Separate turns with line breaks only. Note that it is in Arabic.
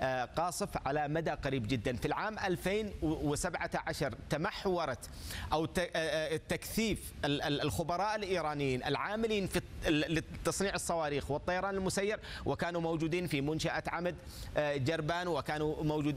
قاصف على مدى قريب جدا. في العام 2017 تمحورت أو تكثيف الخبراء الإيرانيين العاملين في تصنيع الصواريخ والطيران المسير، وكانوا موجودين في منشأة عمد جربان، وكانوا موجودين